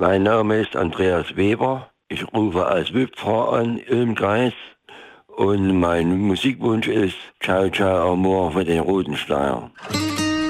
Mein Name ist Andreas Weber. Ich rufe als Wipfahrer an im Kreis und mein Musikwunsch ist Ciao Ciao Amor von den Roten Steier.